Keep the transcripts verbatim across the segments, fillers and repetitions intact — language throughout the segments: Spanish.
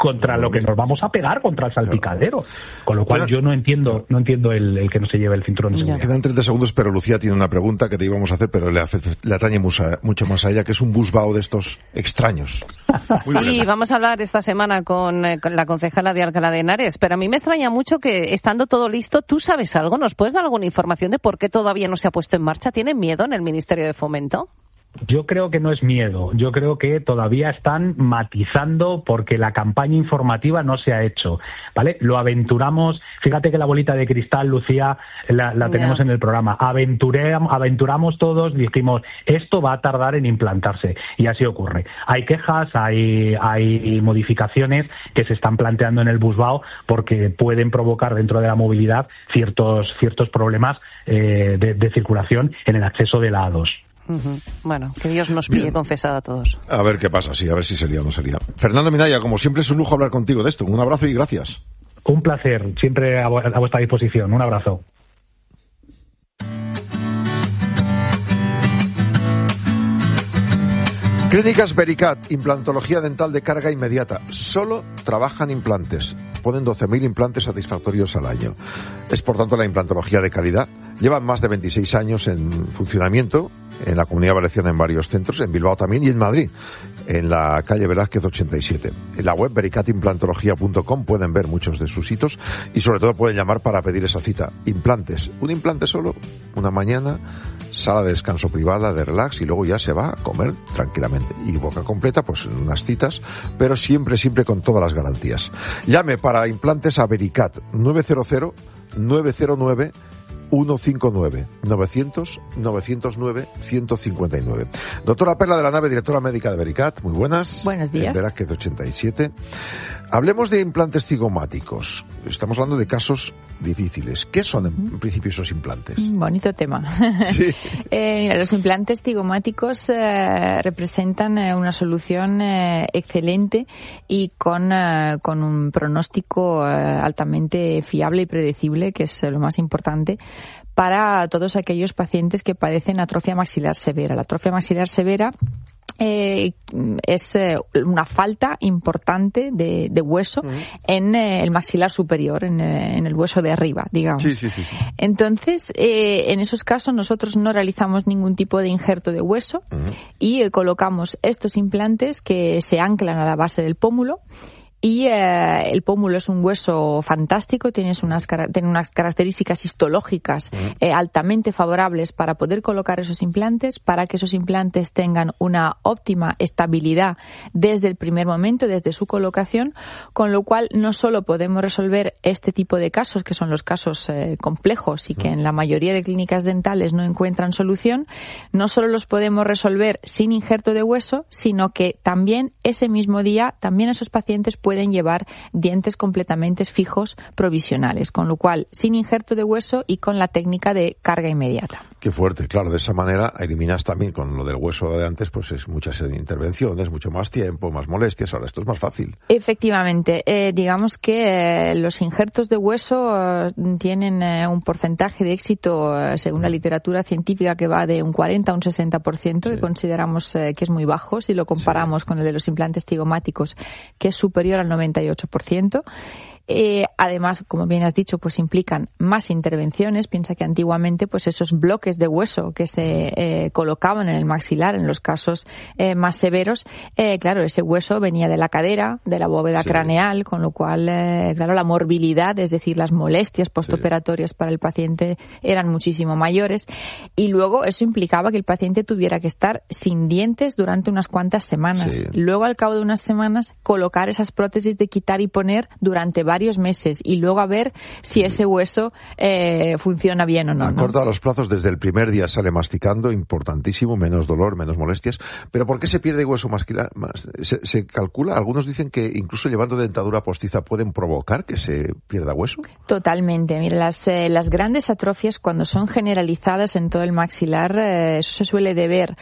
contra lo que nos vamos a pegar, contra el salpicadero. Con lo cual yo no entiendo no entiendo el, el que no se lleve el cinturón de seguridad. Quedan treinta segundos, pero Lucía tiene una pregunta que te íbamos a hacer, pero le, hace, le atañe mucho, mucho más a ella, que es un busbao de estos extraños. Muy sí, bien. Vamos a hablar esta semana con, eh, con la concejala de Alcalá de Henares, pero a mí me extraña mucho que, estando todo listo, ¿tú sabes algo? ¿Nos puedes dar alguna información de por qué todavía no se ha puesto en marcha? ¿Tienen miedo en el Ministerio de Fomento? Yo creo que no es miedo, yo creo que todavía están matizando porque la campaña informativa no se ha hecho, ¿vale? Lo aventuramos, fíjate que la bolita de cristal, Lucía, la, la tenemos yeah. en el programa, Aventuré, aventuramos todos, dijimos, esto va a tardar en implantarse, y así ocurre. Hay quejas, hay, hay modificaciones que se están planteando en el busbao porque pueden provocar dentro de la movilidad ciertos, ciertos problemas eh, de, de circulación en el acceso de la A dos. Uh-huh. Bueno, que Dios nos pille confesada a todos. A ver qué pasa, sí, a ver si sería o no sería. Fernando Minaya, como siempre es un lujo hablar contigo de esto. Un abrazo y gracias. Un placer, siempre a, a vuestra disposición. Un abrazo. Clínicas Vericat, implantología dental de carga inmediata. Solo trabajan implantes. Ponen doce mil implantes satisfactorios al año. Es, por tanto, la implantología de calidad. Llevan más de veintiséis años en funcionamiento en la Comunidad Valenciana en varios centros, en Bilbao también y en Madrid, en la calle Velázquez ochenta y siete. En la web vericat implantología punto com pueden ver muchos de sus hitos y sobre todo pueden llamar para pedir esa cita. Implantes. Un implante solo, una mañana, sala de descanso privada, de relax y luego ya se va a comer tranquilamente. Y boca completa, pues en unas citas, pero siempre, siempre con todas las garantías. Llame para implantes a Vericat nueve cero cero nueve cero nueve uno cinco nueve novecientos novecientos nueve ciento cincuenta y nueve. Doctora Perla de la Nave, directora médica de Vericat, muy buenas. Buenos días. En Velázquez ochenta y siete. Hablemos de implantes cigomáticos. Estamos hablando de casos difíciles. ¿Qué son en, en principio esos implantes? Bonito tema. Sí. eh, mira, los implantes cigomáticos eh, representan eh, una solución eh, excelente y con, eh, con un pronóstico eh, altamente fiable y predecible, que es eh, lo más importante, para todos aquellos pacientes que padecen atrofia maxilar severa. La atrofia maxilar severa eh, es eh, una falta importante de, de hueso uh-huh. en eh, el maxilar superior, en, eh, en el hueso de arriba, digamos. Sí, sí, sí, sí. Entonces, eh, en esos casos nosotros no realizamos ningún tipo de injerto de hueso uh-huh. y eh, colocamos estos implantes que se anclan a la base del pómulo. Y eh, el pómulo es un hueso fantástico, tiene unas, tiene unas características histológicas eh, altamente favorables para poder colocar esos implantes, para que esos implantes tengan una óptima estabilidad desde el primer momento, desde su colocación, con lo cual no solo podemos resolver este tipo de casos, que son los casos eh, complejos y que en la mayoría de clínicas dentales no encuentran solución, no solo los podemos resolver sin injerto de hueso, sino que también ese mismo día, también esos pacientes pueden pueden llevar dientes completamente fijos provisionales, con lo cual sin injerto de hueso y con la técnica de carga inmediata. Qué fuerte, claro, de esa manera eliminas también con lo del hueso de antes, pues es muchas intervenciones, mucho más tiempo, más molestias, ahora esto es más fácil. Efectivamente, eh, digamos que eh, los injertos de hueso eh, tienen eh, un porcentaje de éxito, eh, según la literatura científica, que va de un cuarenta a un sesenta por ciento, sí. que consideramos eh, que es muy bajo si lo comparamos sí. con el de los implantes cigomáticos, que es superior al noventa y ocho por ciento. Eh, además, como bien has dicho, pues implican más intervenciones. Piensa que antiguamente, pues esos bloques de hueso que se eh, colocaban en el maxilar, en los casos eh, más severos, eh, claro, ese hueso venía de la cadera, de la bóveda sí. craneal, con lo cual, eh, claro, la morbilidad, es decir, las molestias postoperatorias sí. para el paciente eran muchísimo mayores. Y luego eso implicaba que el paciente tuviera que estar sin dientes durante unas cuantas semanas. Sí. Luego, al cabo de unas semanas, colocar esas prótesis de quitar y poner durante varios meses y luego a ver si ese hueso eh, funciona bien o no. Acorta ¿no? los plazos, desde el primer día sale masticando, importantísimo, menos dolor, menos molestias. Pero ¿por qué se pierde hueso maxilar? ¿Se, se calcula? Algunos dicen que incluso llevando dentadura postiza pueden provocar que se pierda hueso. Totalmente. Mira, las, eh, las grandes atrofias, cuando son generalizadas en todo el maxilar, eh, eso se suele deber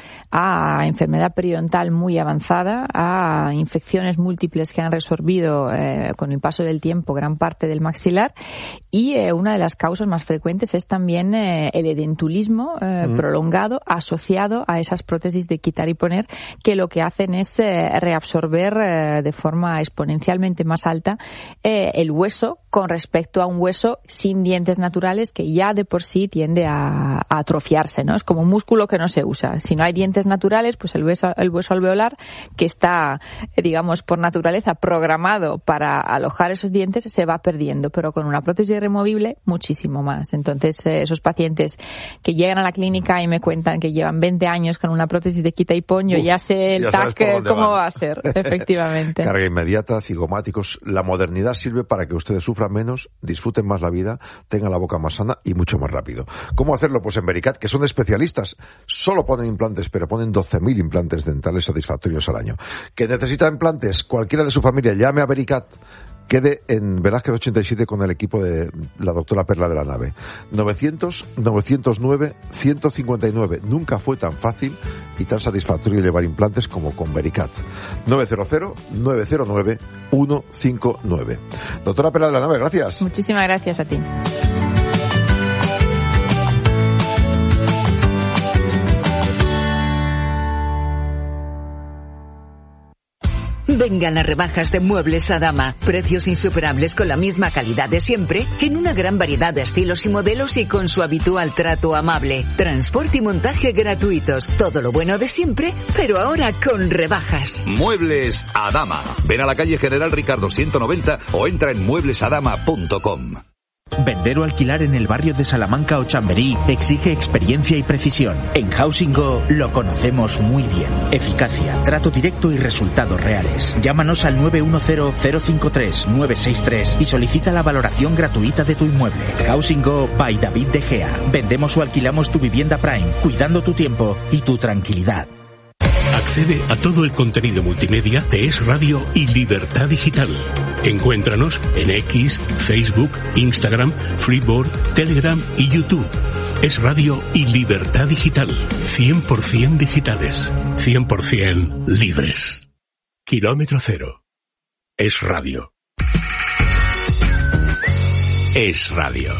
a enfermedad periodontal muy avanzada, a infecciones múltiples que han resorbido eh, con el paso del tiempo tiempo gran parte del maxilar, y eh, una de las causas más frecuentes es también eh, el edentulismo eh, mm. prolongado asociado a esas prótesis de quitar y poner, que lo que hacen es eh, reabsorber eh, de forma exponencialmente más alta eh, el hueso con respecto a un hueso sin dientes naturales que ya de por sí tiende a, a atrofiarse, ¿no? Es como un músculo que no se usa. Si no hay dientes naturales, pues el hueso, el hueso alveolar, que está, digamos, por naturaleza programado para alojar esos dientes, se va perdiendo, pero con una prótesis removible muchísimo más. Entonces, eh, esos pacientes que llegan a la clínica y me cuentan que llevan veinte años con una prótesis de quita y pon, yo Uf, ya sé el tac cómo van. va a ser, efectivamente. Carga inmediata, cigomáticos. La modernidad sirve para que ustedes sufran menos, disfruten más la vida, tengan la boca más sana y mucho más rápido. ¿Cómo hacerlo? Pues en Vericat, que son especialistas. Solo ponen implantes, pero ponen doce mil implantes dentales satisfactorios al año. ¿Que necesita implantes? Cualquiera de su familia, llame a Vericat. Quede en Velázquez ochenta y siete con el equipo de la doctora Perla de la Nave. novecientos, novecientos nueve, ciento cincuenta y nueve. Nunca fue tan fácil y tan satisfactorio llevar implantes como con Vericat. nueve cero cero, nueve cero nueve, uno cinco nueve. Doctora Perla de la Nave, gracias. Muchísimas gracias a ti. Vengan las rebajas de Muebles Adama. Precios insuperables con la misma calidad de siempre, que en una gran variedad de estilos y modelos y con su habitual trato amable. Transporte y montaje gratuitos. Todo lo bueno de siempre, pero ahora con rebajas. Muebles Adama. Ven a la calle General Ricardo ciento noventa o entra en muebles adama punto com. Vender o alquilar en el barrio de Salamanca o Chamberí exige experiencia y precisión. En Housing Go lo conocemos muy bien. Eficacia, trato directo y resultados reales. Llámanos al nueve uno cero, cero cinco tres, nueve seis tres y solicita la valoración gratuita de tu inmueble. Housing Go by David De Gea. Vendemos o alquilamos tu vivienda Prime, cuidando tu tiempo y tu tranquilidad. Accede a todo el contenido multimedia de Es Radio y Libertad Digital. Encuéntranos en X, Facebook, Instagram, Freeboard, Telegram y YouTube. Es Radio y Libertad Digital. cien por ciento digitales. cien por ciento libres. Kilómetro cero. Es Radio. Es Radio.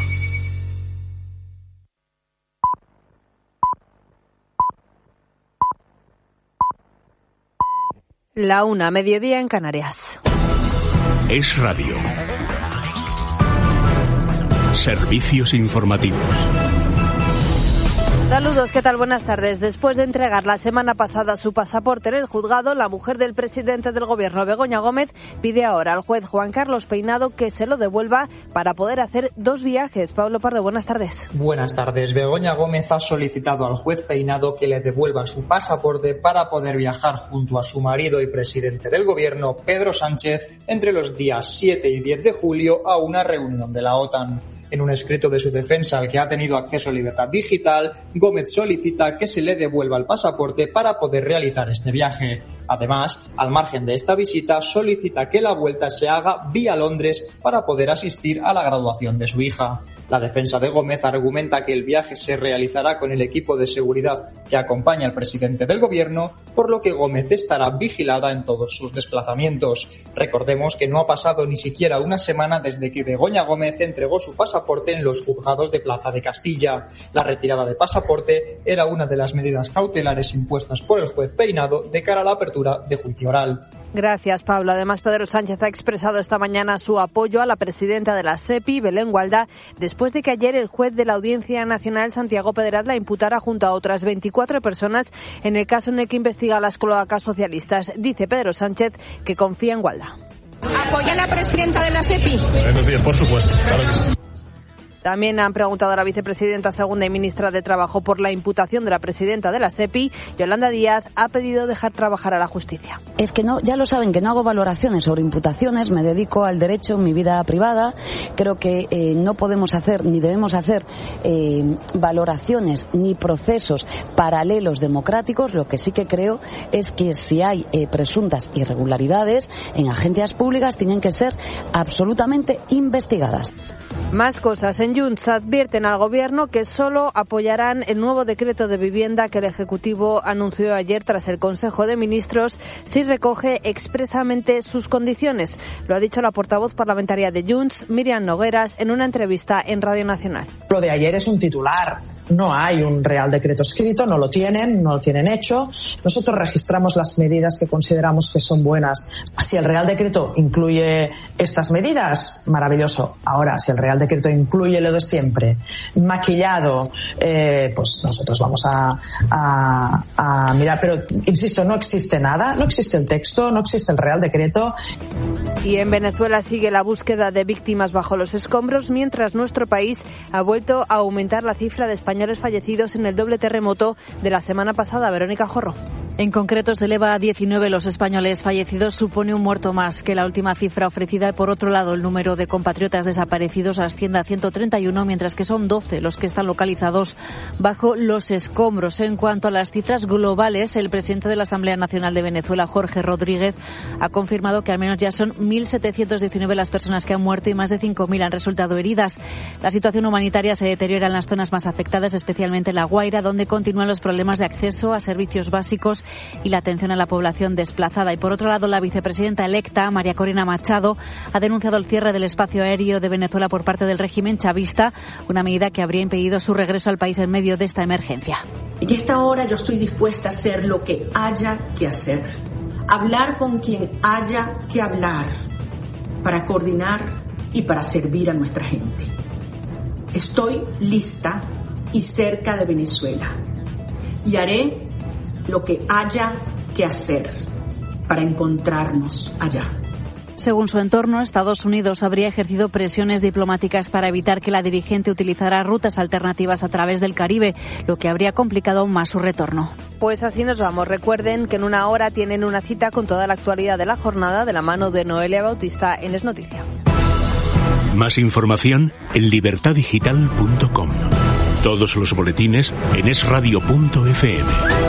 La una, mediodía en Canarias. Es Radio. Servicios informativos. Saludos, ¿qué tal? Buenas tardes. Después de entregar la semana pasada su pasaporte en el juzgado, la mujer del presidente del gobierno, Begoña Gómez, pide ahora al juez Juan Carlos Peinado que se lo devuelva para poder hacer dos viajes. Pablo Pardo, buenas tardes. Buenas tardes. Begoña Gómez ha solicitado al juez Peinado que le devuelva su pasaporte para poder viajar junto a su marido y presidente del gobierno, Pedro Sánchez, entre los días siete y diez de julio a una reunión de la OTAN. En un escrito de su defensa al que ha tenido acceso a Libertad Digital, Gómez solicita que se le devuelva el pasaporte para poder realizar este viaje. Además, al margen de esta visita, solicita que la vuelta se haga vía Londres para poder asistir a la graduación de su hija. La defensa de Gómez argumenta que el viaje se realizará con el equipo de seguridad que acompaña al presidente del gobierno, por lo que Gómez estará vigilada en todos sus desplazamientos. Recordemos que no ha pasado ni siquiera una semana desde que Begoña Gómez entregó su pasaporte en los juzgados de Plaza de Castilla. La retirada de pasaporte era una de las medidas cautelares impuestas por el juez Peinado de cara a la apertura de juicio oral. Gracias, Pablo. Además, Pedro Sánchez ha expresado esta mañana su apoyo a la presidenta de la SEPI, Belén Gualdá, después de que ayer el juez de la Audiencia Nacional, Santiago Pedraz, la imputara junto a otras veinticuatro personas en el caso en el que investiga las cloacas socialistas. Dice Pedro Sánchez que confía en Gualdá. ¿Apoya a la presidenta de la SEPI? Buenos días, por supuesto. Claro que sí. También han preguntado a la vicepresidenta segunda y ministra de Trabajo por la imputación de la presidenta de la SEPI. Yolanda Díaz ha pedido dejar trabajar a la justicia. Es que no, ya lo saben, que no hago valoraciones sobre imputaciones, me dedico al derecho en mi vida privada. Creo que eh, no podemos hacer ni debemos hacer eh, valoraciones ni procesos paralelos democráticos. Lo que sí que creo es que si hay eh, presuntas irregularidades en agencias públicas tienen que ser absolutamente investigadas. Más cosas. En Junts advierten al Gobierno que solo apoyarán el nuevo decreto de vivienda que el Ejecutivo anunció ayer tras el Consejo de Ministros si recoge expresamente sus condiciones. Lo ha dicho la portavoz parlamentaria de Junts, Míriam Nogueras, en una entrevista en Radio Nacional. Lo de ayer es un titular. No hay un Real Decreto escrito, no lo tienen, no lo tienen hecho. Nosotros registramos las medidas que consideramos que son buenas. Si el Real Decreto incluye estas medidas, maravilloso. Ahora, si el Real Decreto incluye lo de siempre, maquillado, eh, pues nosotros vamos a, a, a mirar. Pero, insisto, no existe nada, no existe el texto, no existe el Real Decreto. Y en Venezuela sigue la búsqueda de víctimas bajo los escombros, mientras nuestro país ha vuelto a aumentar la cifra de españoles fallecidos en el doble terremoto de la semana pasada. Verónica Jorro. En concreto, se eleva a diecinueve los españoles fallecidos, supone un muerto más que la última cifra ofrecida. Por otro lado, el número de compatriotas desaparecidos asciende a ciento treinta y uno, mientras que son doce los que están localizados bajo los escombros. En cuanto a las cifras globales, el presidente de la Asamblea Nacional de Venezuela, Jorge Rodríguez, ha confirmado que al menos ya son mil setecientos diecinueve las personas que han muerto y más de cinco mil han resultado heridas. La situación humanitaria se deteriora en las zonas más afectadas, especialmente en La Guaira, donde continúan los problemas de acceso a servicios básicos y la atención a la población desplazada. Y por otro lado, la vicepresidenta electa, María Corina Machado, ha denunciado el cierre del espacio aéreo de Venezuela por parte del régimen chavista, una medida que habría impedido su regreso al país en medio de esta emergencia. En esta hora yo estoy dispuesta a hacer lo que haya que hacer, hablar con quien haya que hablar, para coordinar y para servir a nuestra gente. Estoy lista y cerca de Venezuela y haré lo que haya que hacer para encontrarnos allá. Según su entorno, Estados Unidos habría ejercido presiones diplomáticas para evitar que la dirigente utilizara rutas alternativas a través del Caribe, lo que habría complicado aún más su retorno. Pues así nos vamos. Recuerden que en una hora tienen una cita con toda la actualidad de la jornada de la mano de Noelia Bautista en Es Noticia. Más información en libertad digital punto com. Todos los boletines en es radio punto efe eme.